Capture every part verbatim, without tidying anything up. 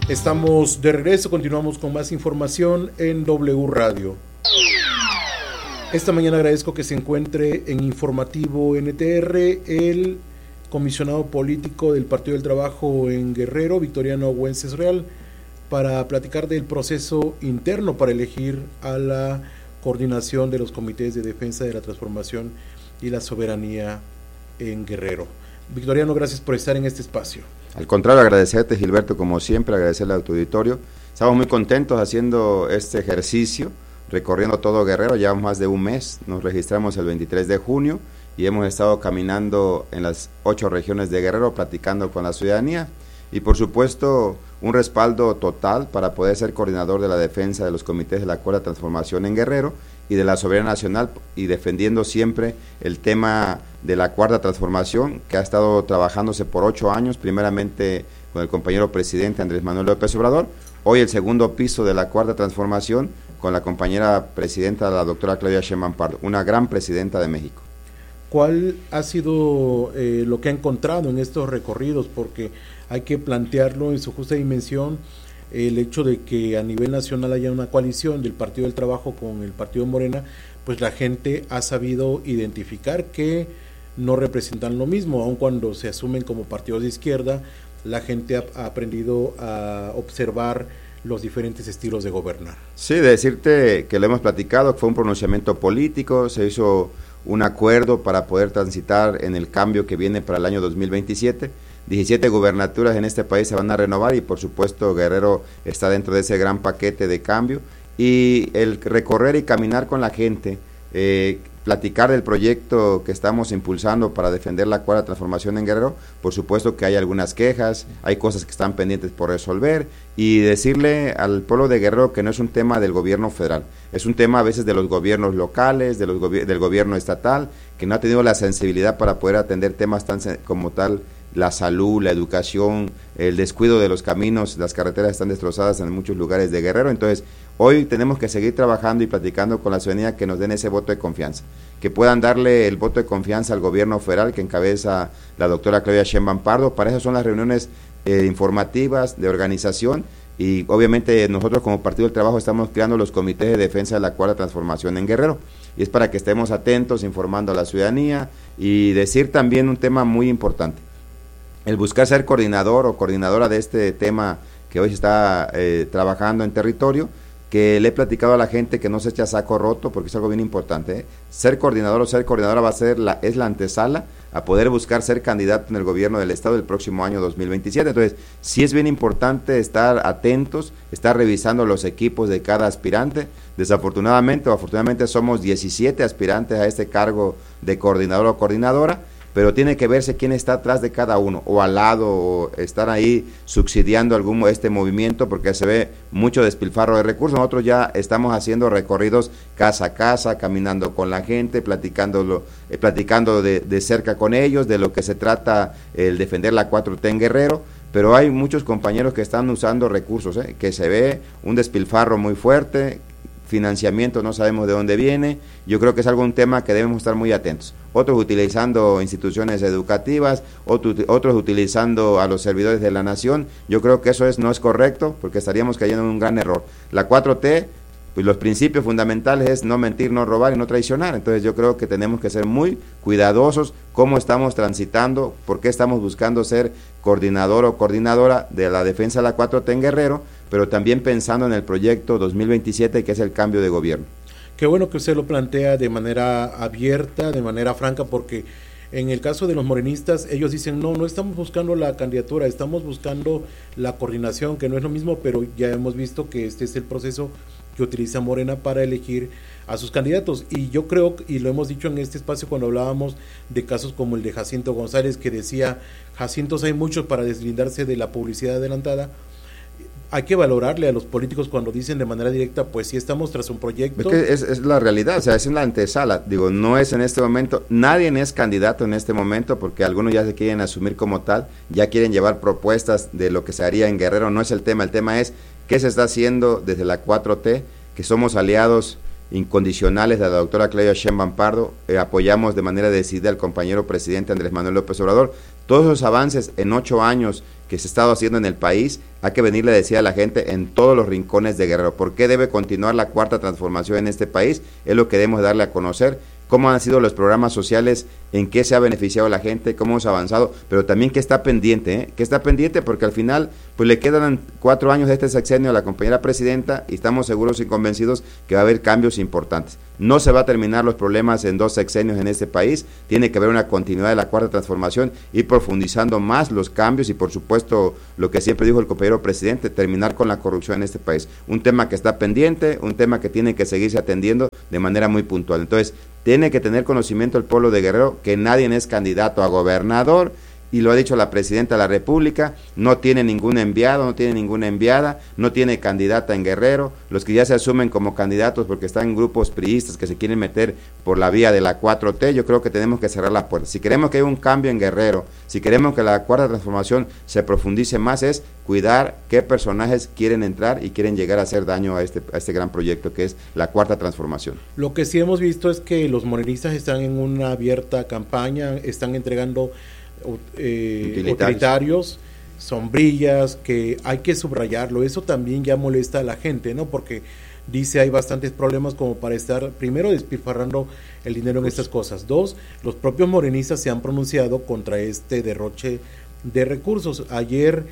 Estamos de regreso, continuamos con más información en W Radio. Esta mañana agradezco que se encuentre en Informativo N T R el comisionado político del Partido del Trabajo en Guerrero, Victoriano Güences Real, para platicar del proceso interno para elegir a la coordinación de los comités de defensa de la transformación y la soberanía en Guerrero. Victoriano, gracias por estar en este espacio. Al contrario, agradecerte, Gilberto, como siempre, agradecerle a tu auditorio. Estamos muy contentos haciendo este ejercicio, recorriendo todo Guerrero, llevamos más de un mes, nos registramos el veintitrés de junio y hemos estado caminando en las ocho regiones de Guerrero, platicando con la ciudadanía y, por supuesto, un respaldo total para poder ser coordinador de la defensa de los comités de la Cuarta Transformación en Guerrero y de la soberanía nacional, y defendiendo siempre el tema de la Cuarta Transformación, que ha estado trabajándose por ocho años, primeramente con el compañero presidente Andrés Manuel López Obrador, hoy el segundo piso de la Cuarta Transformación con la compañera presidenta, la doctora Claudia Sheinbaum Pardo, una gran presidenta de México. ¿Cuál ha sido eh, lo que ha encontrado en estos recorridos? Porque hay que plantearlo en su justa dimensión, el hecho de que a nivel nacional haya una coalición del Partido del Trabajo con el Partido Morena, pues la gente ha sabido identificar que no representan lo mismo, aun cuando se asumen como partidos de izquierda, la gente ha, ha aprendido a observar los diferentes estilos de gobernar. Sí, de decirte que lo hemos platicado, fue un pronunciamiento político, se hizo un acuerdo para poder transitar en el cambio que viene para el año dos mil veintisiete, diecisiete gubernaturas en este país se van a renovar y por supuesto Guerrero está dentro de ese gran paquete de cambio, y el recorrer y caminar con la gente, eh, platicar del proyecto que estamos impulsando para defender la Cuarta Transformación en Guerrero. Por supuesto que hay algunas quejas, hay cosas que están pendientes por resolver, y decirle al pueblo de Guerrero que no es un tema del gobierno federal, es un tema a veces de los gobiernos locales, de los gobi- del gobierno estatal, que no ha tenido la sensibilidad para poder atender temas tan como tal, la salud, la educación, el descuido de los caminos, las carreteras están destrozadas en muchos lugares de Guerrero. Entonces hoy tenemos que seguir trabajando y platicando con la ciudadanía, que nos den ese voto de confianza, que puedan darle el voto de confianza al gobierno federal que encabeza la doctora Claudia Sheinbaum Pardo. Para eso son las reuniones eh, informativas de organización, y obviamente nosotros como Partido del Trabajo estamos creando los comités de defensa de la Cuarta Transformación en Guerrero, y es para que estemos atentos, informando a la ciudadanía. Y decir también un tema muy importante, el buscar ser coordinador o coordinadora de este tema que hoy se está eh, trabajando en territorio, que le he platicado a la gente que no se echa saco roto, porque es algo bien importante, ¿eh? Ser coordinador o ser coordinadora va a ser la, es la antesala a poder buscar ser candidato en el gobierno del estado el próximo año dos mil veintisiete. Entonces sí es bien importante estar atentos, estar revisando los equipos de cada aspirante. Desafortunadamente o afortunadamente somos diecisiete aspirantes a este cargo de coordinador o coordinadora, pero tiene que verse quién está atrás de cada uno, o al lado, o estar ahí subsidiando algún este movimiento, porque se ve mucho despilfarro de recursos. Nosotros ya estamos haciendo recorridos casa a casa, caminando con la gente, platicándolo, eh, platicando de, de cerca con ellos, de lo que se trata el defender la cuatro T en Guerrero, pero hay muchos compañeros que están usando recursos, eh, que se ve un despilfarro muy fuerte, financiamiento no sabemos de dónde viene. Yo creo que es algún tema que debemos estar muy atentos. Otros utilizando instituciones educativas, otros, otros utilizando a los servidores de la nación. Yo creo que eso es no es correcto, porque estaríamos cayendo en un gran error. La cuatro T, pues los principios fundamentales es no mentir, no robar y no traicionar. Entonces yo creo que tenemos que ser muy cuidadosos cómo estamos transitando, por qué estamos buscando ser coordinador o coordinadora de la defensa de la cuatro T en Guerrero, pero también pensando en el proyecto dos mil veintisiete, que es el cambio de gobierno. Qué bueno que usted lo plantea de manera abierta, de manera franca, porque en el caso de los morenistas, ellos dicen, no, no estamos buscando la candidatura, estamos buscando la coordinación, que no es lo mismo, pero ya hemos visto que este es el proceso que utiliza Morena para elegir a sus candidatos. Y yo creo, y lo hemos dicho en este espacio cuando hablábamos de casos como el de Jacinto González, que decía, Jacintos hay muchos para deslindarse de la publicidad adelantada. Hay que valorarle a los políticos cuando dicen de manera directa, pues sí estamos tras un proyecto. Es que es, es la realidad, o sea, es una antesala, digo, no es en este momento, nadie es candidato en este momento, porque algunos ya se quieren asumir como tal, ya quieren llevar propuestas de lo que se haría en Guerrero. No es el tema, el tema es qué se está haciendo desde la cuatro T, que somos aliados incondicionales de la doctora Claudia Sheinbaum Pardo, eh, apoyamos de manera decidida al compañero presidente Andrés Manuel López Obrador. todos esos avances en ocho años que se ha estado haciendo en el país, hay que venirle a decir a la gente en todos los rincones de Guerrero, ¿por qué debe continuar la cuarta transformación en este país? Es lo que debemos darle a conocer, cómo han sido los programas sociales, en qué se ha beneficiado la gente, cómo hemos avanzado, pero también qué está pendiente, ¿eh? qué está pendiente, porque al final pues le quedan cuatro años de este sexenio a la compañera presidenta y estamos seguros y convencidos que va a haber cambios importantes. No se va a terminar los problemas en dos sexenios en este país, tiene que haber una continuidad de la cuarta transformación, ir profundizando más los cambios y por supuesto lo que siempre dijo el compañero presidente, terminar con la corrupción en este país. Un tema que está pendiente, un tema que tiene que seguirse atendiendo de manera muy puntual. Entonces, tiene que tener conocimiento el pueblo de Guerrero que nadie es candidato a gobernador, y lo ha dicho la presidenta de la República, no tiene ningún enviado, no tiene ninguna enviada, no tiene candidata en Guerrero, los que ya se asumen como candidatos porque están en grupos priistas que se quieren meter por la vía de la cuatro T, yo creo que tenemos que cerrar la puerta. Si queremos que haya un cambio en Guerrero, si queremos que la cuarta transformación se profundice más, es cuidar qué personajes quieren entrar y quieren llegar a hacer daño a este, a este gran proyecto que es la cuarta transformación. Lo que sí hemos visto es que los morenistas están en una abierta campaña, están entregando Eh, utilitarios. utilitarios, sombrillas, que hay que subrayarlo. Eso también ya molesta a la gente, ¿no? Porque dice hay bastantes problemas como para estar, primero, despilfarrando el dinero en estas cosas. Dos, los propios morenistas se han pronunciado contra este derroche de recursos. Ayer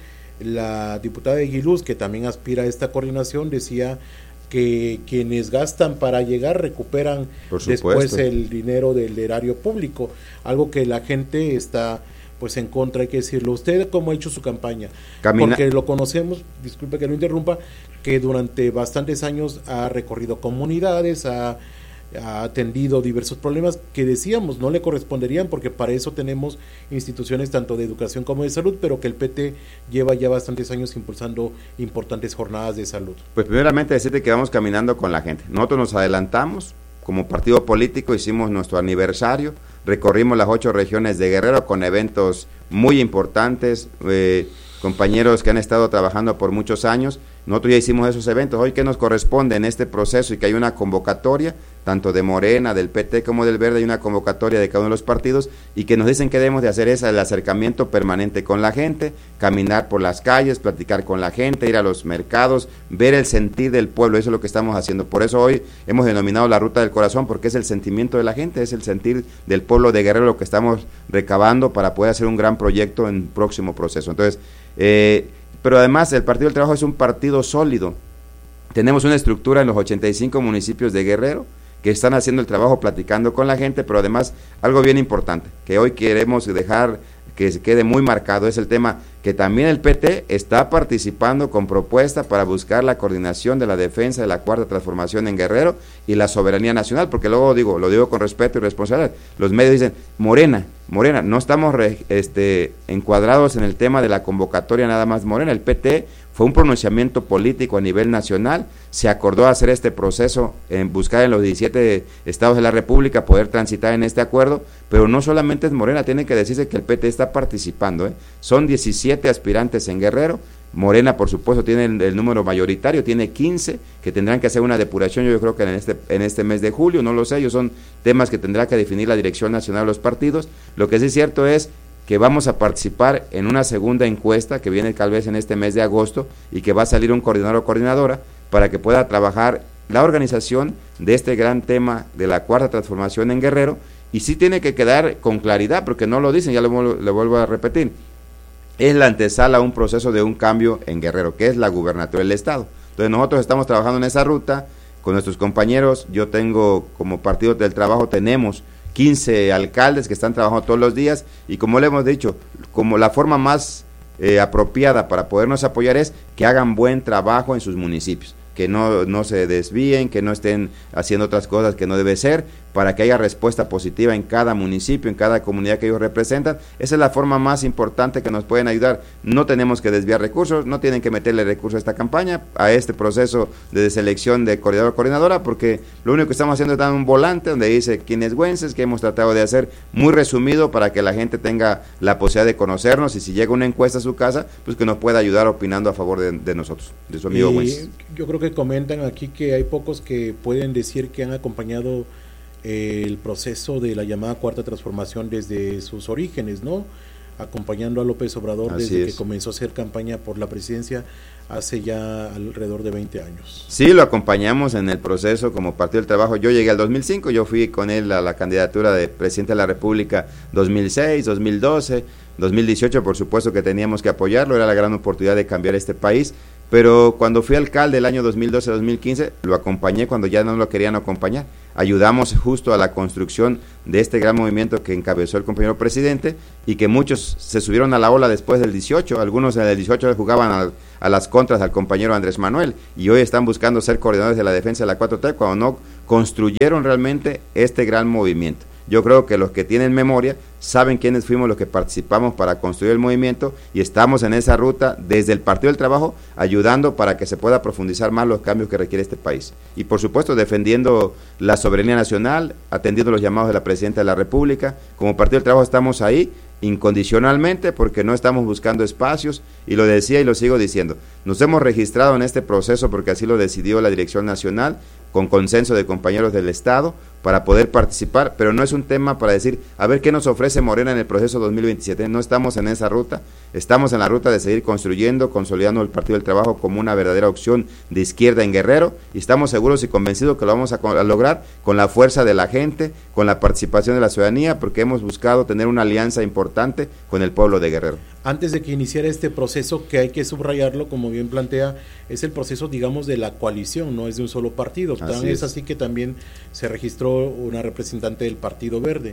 la diputada de Aguiluz, que también aspira a esta coordinación, decía que quienes gastan para llegar recuperan después el dinero del erario público, algo que la gente está pues en contra, hay que decirlo. ¿Usted cómo ha hecho su campaña? Camina. Porque lo conocemos, disculpe que lo interrumpa, que durante bastantes años ha recorrido comunidades, ha, ha atendido diversos problemas que decíamos no le corresponderían, porque para eso tenemos instituciones tanto de educación como de salud, pero que el P T lleva ya bastantes años impulsando importantes jornadas de salud. Pues primeramente decirte que vamos caminando con la gente. Nosotros nos adelantamos, como partido político hicimos nuestro aniversario, recorrimos las ocho regiones de Guerrero con eventos muy importantes, eh, compañeros que han estado trabajando por muchos años. Nosotros ya hicimos esos eventos. Hoy, ¿qué nos corresponde en este proceso? Y que hay una convocatoria, tanto de Morena, del P T como del Verde, hay una convocatoria de cada uno de los partidos, y que nos dicen que debemos de hacer es el acercamiento permanente con la gente, caminar por las calles, platicar con la gente, ir a los mercados, ver el sentir del pueblo. Eso es lo que estamos haciendo. Por eso hoy hemos denominado la Ruta del Corazón, porque es el sentimiento de la gente, es el sentir del pueblo de Guerrero lo que estamos recabando para poder hacer un gran proyecto en próximo proceso. Entonces, eh, pero además el Partido del Trabajo es un partido sólido. Tenemos una estructura en los ochenta y cinco municipios de Guerrero que están haciendo el trabajo platicando con la gente, pero además algo bien importante que hoy queremos dejar que se quede muy marcado es el tema que también el P T está participando con propuesta para buscar la coordinación de la defensa de la cuarta transformación en Guerrero y la soberanía nacional, porque luego digo, lo digo con respeto y responsabilidad, los medios dicen, Morena, Morena, no estamos re, este, encuadrados en el tema de la convocatoria nada más Morena, el P T fue un pronunciamiento político a nivel nacional, se acordó hacer este proceso, en buscar en los diecisiete estados de la República poder transitar en este acuerdo, pero no solamente es Morena, tiene que decirse que el P T está participando, ¿eh? Son diecisiete aspirantes en Guerrero, Morena por supuesto tiene el, el número mayoritario, tiene quince, que tendrán que hacer una depuración, yo creo que en este, en este mes de julio, no lo sé, ellos son temas que tendrá que definir la Dirección Nacional de los Partidos. Lo que sí es cierto es que vamos a participar en una segunda encuesta que viene tal vez en este mes de agosto y que va a salir un coordinador o coordinadora para que pueda trabajar la organización de este gran tema de la cuarta transformación en Guerrero, y sí tiene que quedar con claridad, porque no lo dicen, ya lo, lo vuelvo a repetir, es la antesala a un proceso de un cambio en Guerrero, que es la gubernatura del Estado. Entonces nosotros estamos trabajando en esa ruta con nuestros compañeros, yo tengo como Partido del Trabajo, tenemos quince alcaldes que están trabajando todos los días, y como le hemos dicho, como la forma más eh, apropiada para podernos apoyar es que hagan buen trabajo en sus municipios, que no, no se desvíen, que no estén haciendo otras cosas que no debe ser, para que haya respuesta positiva en cada municipio, en cada comunidad que ellos representan. Esa es la forma más importante que nos pueden ayudar. No tenemos que desviar recursos, no tienen que meterle recursos a esta campaña, a este proceso de selección de coordinador o coordinadora, porque lo único que estamos haciendo es dar un volante donde dice quiénes güenses, que hemos tratado de hacer muy resumido para que la gente tenga la posibilidad de conocernos, y si llega una encuesta a su casa, pues que nos pueda ayudar opinando a favor de, de nosotros, de su amigo Güences. Yo creo que comentan aquí que hay pocos que pueden decir que han acompañado el proceso de la llamada cuarta transformación desde sus orígenes, ¿no? acompañando a López Obrador Así desde es. que comenzó a hacer campaña por la presidencia hace ya alrededor de veinte años. Sí, lo acompañamos en el proceso como Partido del Trabajo. Yo llegué al dos mil cinco, yo fui con él a la candidatura de presidente de la República dos mil seis, dos mil doce, dos mil dieciocho, por supuesto que teníamos que apoyarlo, era la gran oportunidad de cambiar este país, pero cuando fui alcalde el año dos mil doce, dos mil quince, lo acompañé cuando ya no lo querían acompañar. Ayudamos justo a la construcción de este gran movimiento que encabezó el compañero presidente y que muchos se subieron a la ola después del dieciocho, algunos en el dieciocho jugaban a, a las contras al compañero Andrés Manuel y hoy están buscando ser coordinadores de la defensa de la cuatro T cuando no construyeron realmente este gran movimiento. Yo creo que los que tienen memoria saben quiénes fuimos los que participamos para construir el movimiento y estamos en esa ruta desde el Partido del Trabajo ayudando para que se pueda profundizar más los cambios que requiere este país. Y por supuesto defendiendo la soberanía nacional, atendiendo los llamados de la Presidenta de la República. Como Partido del Trabajo estamos ahí incondicionalmente porque no estamos buscando espacios y lo decía y lo sigo diciendo. Nos hemos registrado en este proceso porque así lo decidió la Dirección Nacional con consenso de compañeros del Estado para poder participar, pero no es un tema para decir, a ver qué nos ofrece Morena en el proceso dos mil veintisiete, no estamos en esa ruta, estamos en la ruta de seguir construyendo, consolidando el Partido del Trabajo como una verdadera opción de izquierda en Guerrero, y estamos seguros y convencidos que lo vamos a, a lograr con la fuerza de la gente, con la participación de la ciudadanía, porque hemos buscado tener una alianza importante con el pueblo de Guerrero. Antes de que iniciara este proceso, que hay que subrayarlo, como bien plantea, es el proceso, digamos, de la coalición, no es de un solo partido. Tan Así es es. así que también se registró una representante del Partido Verde.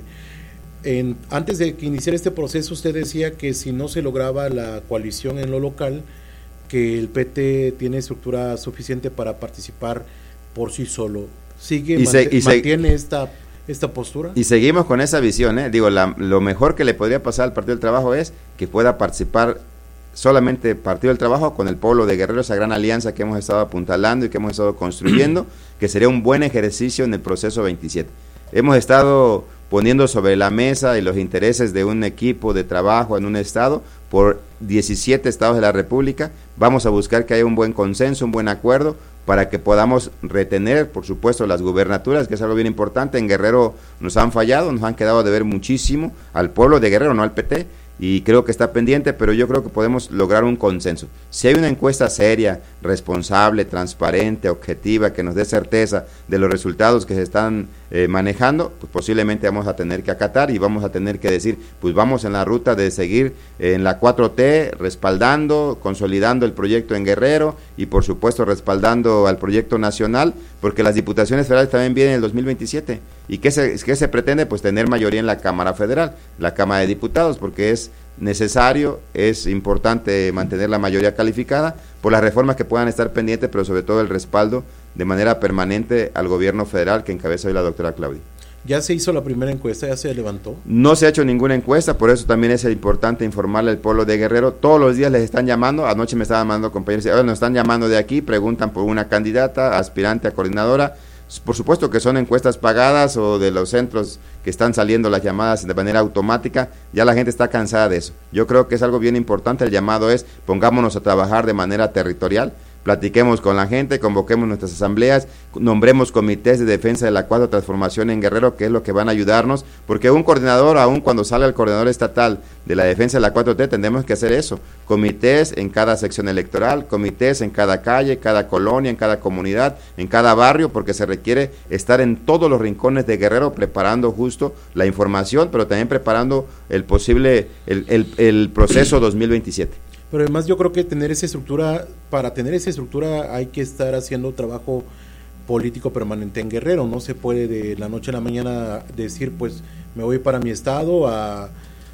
En, antes de que iniciara este proceso, usted decía que si no se lograba la coalición en lo local, que el P T tiene estructura suficiente para participar por sí solo. ¿Sigue, Y se- mant- y se- mantiene esta, esta postura? Y seguimos con esa visión, ¿eh? Digo, la, lo mejor que le podría pasar al Partido del Trabajo es que pueda participar solamente Partido del Trabajo con el pueblo de Guerrero, esa gran alianza que hemos estado apuntalando y que hemos estado construyendo, que sería un buen ejercicio en el proceso veintisiete. Hemos estado poniendo sobre la mesa y los intereses de un equipo de trabajo en un estado por diecisiete estados de la República. Vamos a buscar que haya un buen consenso, un buen acuerdo para que podamos retener, por supuesto, las gubernaturas, que es algo bien importante. En Guerrero nos han fallado, nos han quedado de ver muchísimo al pueblo de Guerrero, no al P T, y creo que está pendiente, pero yo creo que podemos lograr un consenso. Si hay una encuesta seria, responsable, transparente, objetiva, que nos dé certeza de los resultados que se están eh, manejando, pues posiblemente vamos a tener que acatar y vamos a tener que decir, pues vamos en la ruta de seguir eh, en la cuatro T, respaldando, consolidando el proyecto en Guerrero y por supuesto respaldando al proyecto nacional, porque las diputaciones federales también vienen en el dos mil veintisiete. ¿Y qué se, qué se pretende? Pues tener mayoría en la Cámara Federal, la Cámara de Diputados, porque es necesario, es importante mantener la mayoría calificada por las reformas que puedan estar pendientes, pero sobre todo el respaldo de manera permanente al gobierno federal que encabeza hoy la doctora Claudia. ¿Ya se hizo la primera encuesta? ¿Ya se levantó? No se ha hecho ninguna encuesta, por eso también es importante informarle al pueblo de Guerrero. Todos los días les están llamando, anoche me estaban mandando compañeros, ahora nos están llamando de aquí, preguntan por una candidata, aspirante a coordinadora. Por supuesto que son encuestas pagadas o de los centros que están saliendo las llamadas de manera automática, ya la gente está cansada de eso. Yo creo que es algo bien importante, el llamado es pongámonos a trabajar de manera territorial, platiquemos con la gente, convoquemos nuestras asambleas, nombremos comités de defensa de la cuarta transformación en Guerrero, que es lo que van a ayudarnos, porque un coordinador, aún cuando salga el coordinador estatal de la defensa de la cuatro T, tendremos que hacer eso, comités en cada sección electoral, comités en cada calle, cada colonia, en cada comunidad, en cada barrio, porque se requiere estar en todos los rincones de Guerrero preparando justo la información, pero también preparando el posible, el, el, el proceso dos mil veintisiete. Pero además yo creo que tener esa estructura, para tener esa estructura hay que estar haciendo trabajo político permanente en Guerrero. No se puede de la noche a la mañana decir, pues me voy para mi estado a,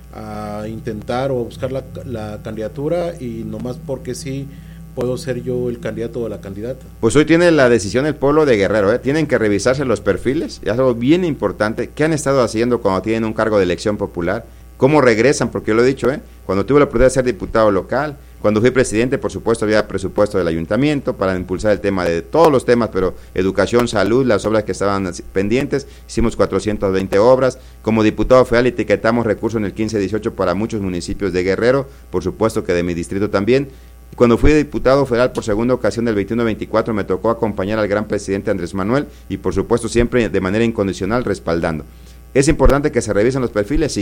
a intentar o buscar la, la candidatura y nomás porque sí puedo ser yo el candidato o la candidata. Pues hoy tiene la decisión el pueblo de Guerrero, ¿eh? Tienen que revisarse los perfiles, es algo bien importante. ¿Qué han estado haciendo cuando tienen un cargo de elección popular? ¿Cómo regresan? Porque yo lo he dicho, ¿eh? Cuando tuve la oportunidad de ser diputado local, cuando fui presidente, por supuesto, había presupuesto del ayuntamiento para impulsar el tema de todos los temas, pero educación, salud, las obras que estaban pendientes, hicimos cuatrocientas veinte obras. Como diputado federal etiquetamos recursos en el quince dieciocho para muchos municipios de Guerrero, por supuesto que de mi distrito también. Cuando fui diputado federal por segunda ocasión del veintiuno veinticuatro, me tocó acompañar al gran presidente Andrés Manuel y, por supuesto, siempre de manera incondicional respaldando. ¿Es importante que se revisen los perfiles? Sí.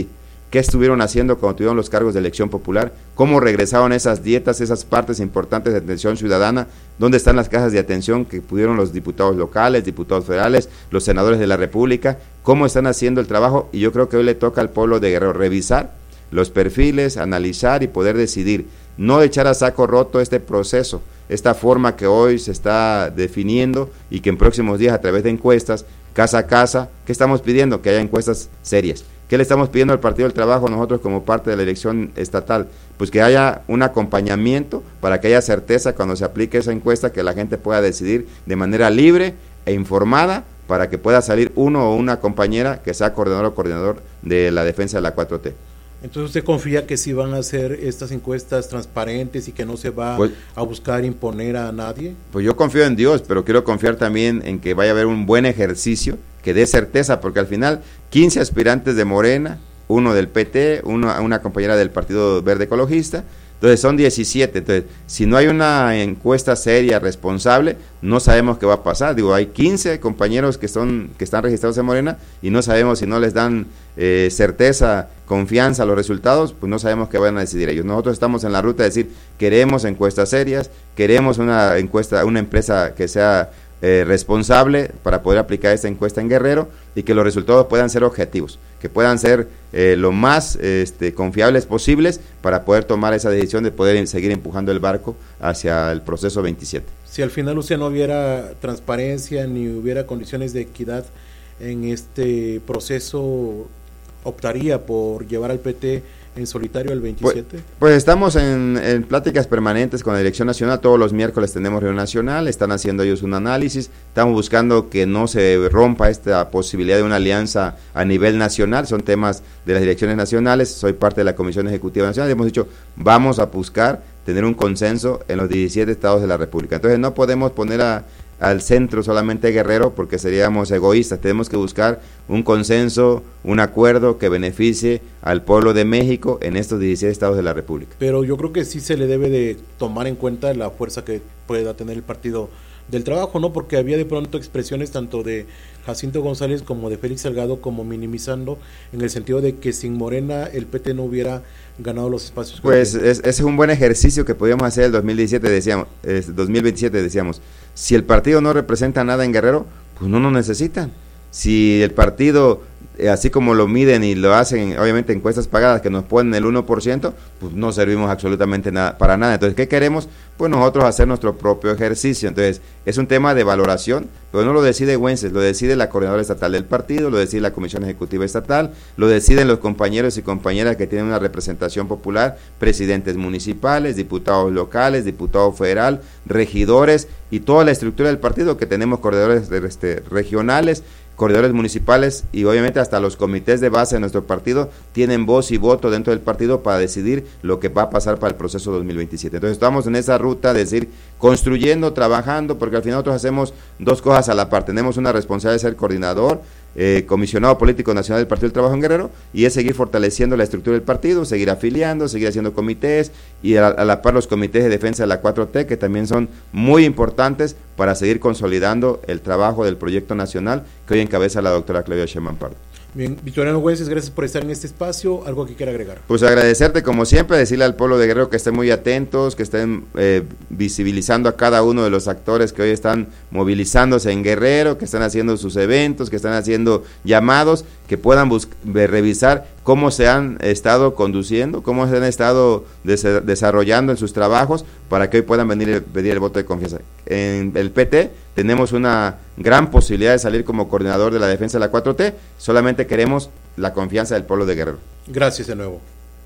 qué estuvieron haciendo cuando tuvieron los cargos de elección popular, cómo regresaron esas dietas, esas partes importantes de atención ciudadana, dónde están las casas de atención que pudieron los diputados locales, diputados federales, los senadores de la República, cómo están haciendo el trabajo, y yo creo que hoy le toca al pueblo de Guerrero revisar los perfiles, analizar y poder decidir, no echar a saco roto este proceso, esta forma que hoy se está definiendo y que en próximos días a través de encuestas, casa a casa, ¿qué estamos pidiendo? Que haya encuestas serias. ¿Qué le estamos pidiendo al Partido del Trabajo nosotros como parte de la elección estatal? Pues que haya un acompañamiento para que haya certeza cuando se aplique esa encuesta, que la gente pueda decidir de manera libre e informada para que pueda salir uno o una compañera que sea coordinador o coordinador de la defensa de la cuatro T. Entonces, ¿usted confía que sí van a hacer estas encuestas transparentes y que no se va pues, a buscar imponer a nadie? Pues yo confío en Dios, pero quiero confiar también en que vaya a haber un buen ejercicio que dé certeza, porque al final quince aspirantes de Morena, uno del P T, uno, una compañera del Partido Verde Ecologista, entonces son diecisiete, entonces si no hay una encuesta seria, responsable, no sabemos qué va a pasar. Digo, hay quince compañeros que son que están registrados en Morena y no sabemos si no les dan eh, certeza, confianza a los resultados, pues no sabemos qué van a decidir ellos. Nosotros estamos en la ruta de decir, queremos encuestas serias, queremos una encuesta, una empresa que sea Eh, responsable para poder aplicar esta encuesta en Guerrero y que los resultados puedan ser objetivos, que puedan ser eh, lo más este, confiables posibles para poder tomar esa decisión de poder seguir empujando el barco hacia el proceso veintisiete. Si al final usted no hubiera transparencia ni hubiera condiciones de equidad en este proceso, ¿optaría por llevar al P T en solitario el veintisiete? Pues, pues estamos en, en pláticas permanentes con la Dirección Nacional, todos los miércoles tenemos reunión nacional, están haciendo ellos un análisis, estamos buscando que no se rompa esta posibilidad de una alianza a nivel nacional, son temas de las direcciones nacionales, soy parte de la Comisión Ejecutiva Nacional, y hemos dicho, vamos a buscar tener un consenso en los diecisiete estados de la República, entonces no podemos poner a al centro solamente Guerrero porque seríamos egoístas, tenemos que buscar un consenso, un acuerdo que beneficie al pueblo de México en estos diecisiete estados de la República. Pero yo creo que sí se le debe de tomar en cuenta la fuerza que pueda tener el Partido del Trabajo, ¿no? Porque había de pronto expresiones tanto de Jacinto González como de Félix Salgado como minimizando en el sentido de que sin Morena el P T no hubiera ganado los espacios. Pues es, ese es un buen ejercicio que podíamos hacer el dos mil diecisiete, decíamos, eh, dos mil veintisiete decíamos, si el partido no representa nada en Guerrero, pues no nos necesitan. Si el partido, eh, así como lo miden y lo hacen, obviamente encuestas pagadas que nos ponen el uno por ciento, pues no servimos absolutamente nada para nada. Entonces, ¿qué queremos? Pues nosotros hacer nuestro propio ejercicio. Entonces, es un tema de valoración, pero no lo decide Güences, lo decide la coordinadora estatal del partido, lo decide la Comisión Ejecutiva Estatal, lo deciden los compañeros y compañeras que tienen una representación popular, presidentes municipales, diputados locales, diputado federal, regidores y toda la estructura del partido, que tenemos coordinadores este, regionales, coordinadores municipales y obviamente hasta los comités de base de nuestro partido tienen voz y voto dentro del partido para decidir lo que va a pasar para el proceso dos mil veintisiete. Entonces estamos en esa ruta de decir, construyendo, trabajando, porque al final nosotros hacemos dos cosas a la par. Tenemos una responsabilidad de ser coordinador, eh, comisionado político nacional del Partido del Trabajo en Guerrero, y es seguir fortaleciendo la estructura del partido, seguir afiliando, seguir haciendo comités, y a, a la par los comités de defensa de la cuatro T, que también son muy importantes para seguir consolidando el trabajo del proyecto nacional que hoy encabeza la doctora Claudia Sheinbaum Pardo. Bien, Victoriano Güences, gracias por estar en este espacio. ¿Algo que quiera agregar? Pues agradecerte como siempre, decirle al pueblo de Guerrero que estén muy atentos, que estén eh, visibilizando a cada uno de los actores que hoy están movilizándose en Guerrero, que están haciendo sus eventos, que están haciendo llamados, que puedan revisar cómo se han estado conduciendo, cómo se han estado des- desarrollando en sus trabajos, para que hoy puedan venir a pedir el voto de confianza. En el P T tenemos una gran posibilidad de salir como coordinador de la defensa de la cuatro T, solamente queremos la confianza del pueblo de Guerrero. Gracias de nuevo.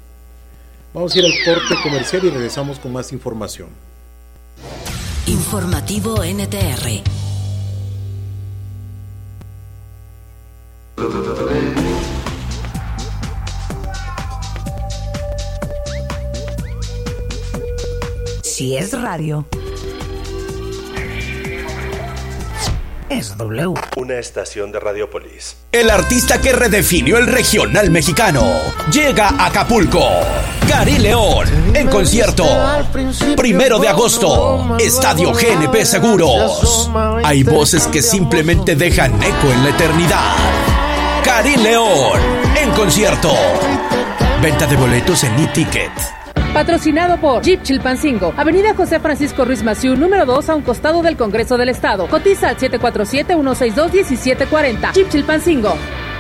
Vamos a ir al corte comercial y regresamos con más información. Informativo N T R. Si es radio, es W. Una estación de Radiopolis. El artista que redefinió el regional mexicano llega a Acapulco. Karim León en concierto. Primero de agosto, Estadio G N P Seguros. Hay voces que simplemente dejan eco en la eternidad. Karim León en concierto. Venta de boletos en e-ticket. Patrocinado por Jeep Chilpancingo, Avenida José Francisco Ruiz Massieu, número dos, a un costado del Congreso del Estado. Cotiza al siete cuatro siete, uno seis dos, uno siete cuatro cero. Jeep Chilpancingo.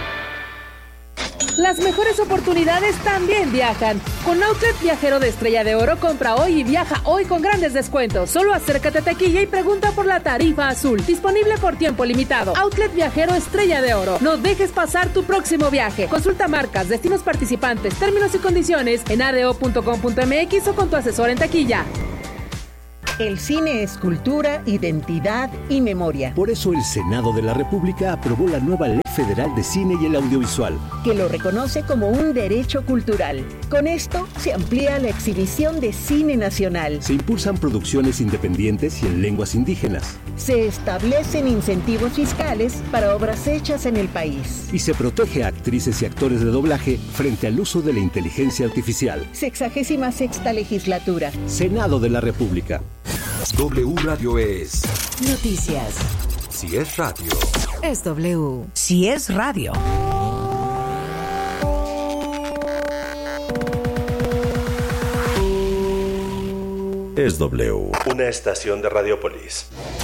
Las mejores oportunidades también viajan. Con Outlet Viajero de Estrella de Oro, compra hoy y viaja hoy con grandes descuentos. Solo acércate a taquilla y pregunta por la tarifa azul. Disponible por tiempo limitado. Outlet Viajero Estrella de Oro. No dejes pasar tu próximo viaje. Consulta marcas, destinos participantes, términos y condiciones en a d o punto com punto m x o con tu asesor en taquilla. El cine es cultura, identidad y memoria. Por eso el Senado de la República aprobó la nueva Ley Federal de Cine y el Audiovisual, que lo reconoce como un derecho cultural. Con esto se amplía la exhibición de cine nacional. Se impulsan producciones independientes y en lenguas indígenas. Se establecen incentivos fiscales para obras hechas en el país. Y se protege a actrices y actores de doblaje frente al uso de la inteligencia artificial. Sexagésima sexta legislatura. Senado de la República. W Radio es Noticias. Si es radio, Es W. Si es radio. es W. Una estación de Radiopolis.